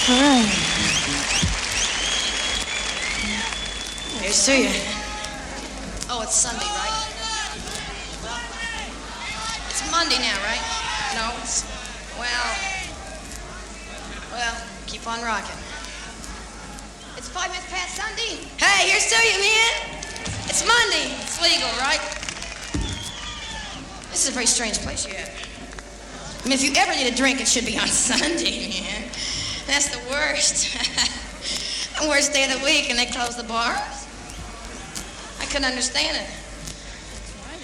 All right. Here's to you. Oh, it's Sunday, right? Well, it's Monday now, right? No, it's... Well, keep on rocking. It's 5 minutes past Sunday. Hey, here's to you, man. It's Monday. It's legal, right? This is a very strange place you have. I mean, if you ever need a drink, it should be on Sunday, man. That's the worst. The worst day of the week, and they close the bars. I couldn't understand it.